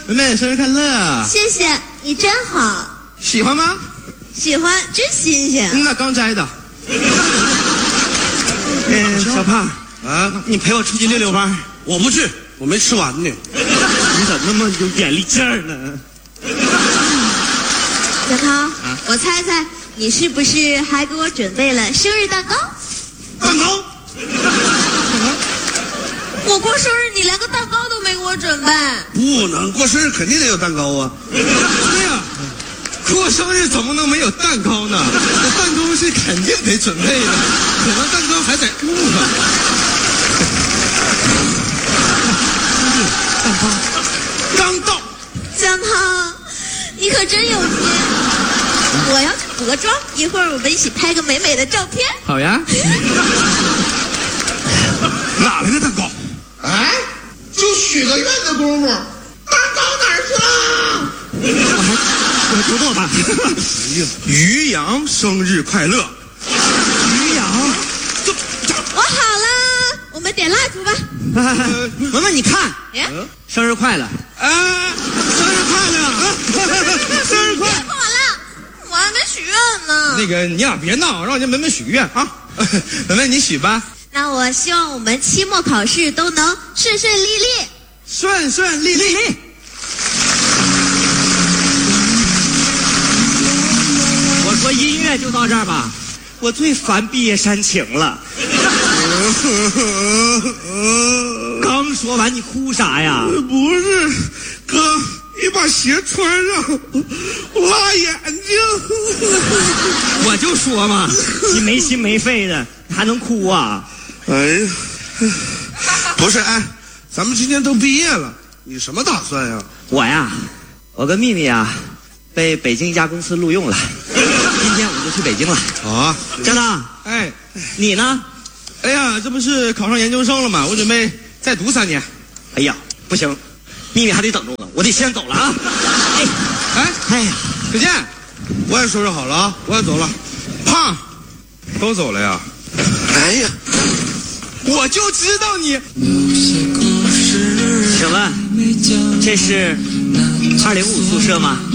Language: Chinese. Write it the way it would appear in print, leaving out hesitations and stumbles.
妹妹生日快乐！ 谢谢，你真好。 喜欢吗？ 喜欢，真新鲜。 那刚摘的。小胖啊，你陪我出去溜溜弯。 我不去，我没吃完呢。 你怎么那么有眼力劲儿呢？ 小涛，我猜猜你是不是还给我准备了生日蛋糕？ 蛋糕？ 我过生日你连个蛋糕都没给我准备。 不能，过生日肯定得有蛋糕啊。 对呀，过生日怎么能没有蛋糕呢？这蛋糕是肯定得准备的，可能蛋糕还在路上。蛋糕刚到。 江涛，你可真有心。我要去补个妆，一会儿我们一起拍个美美的照片。 好呀。哪来的蛋糕？ 哎，就许个愿的功夫，蛋糕哪儿去了？ 我不做吧。于洋生日快乐！于洋， 我好了，我们点蜡烛吧。 文文，你看，生日快乐！生日快乐！生日快乐！ 别管了，我还没许愿呢。 那个，你俩别闹，让人家文文许个愿啊！文文，你许吧。 那我希望我们期末考试都能顺顺利利。 顺顺利利。我说音乐就到这儿吧，我最烦毕业煽情了。刚说完你哭啥呀？ 不是，哥，你把鞋穿上，辣眼睛。 我就说嘛，你没心没肺的，还能哭啊？ 哎呀，不是，哎，咱们今天都毕业了，你什么打算呀？ 我呀，我跟秘密啊，被北京一家公司录用了，今天我们就去北京了。 啊， 张当， 哎， 你呢？ 哎呀，这不是考上研究生了吗？我准备再读3年。 哎呀，不行，秘密还得等着呢，我得先走了啊！哎呀， 再见。 我也收拾好了啊，我也走了。 胖，都走了呀？ 哎呀， 我就知道你。 请问这是205宿舍吗？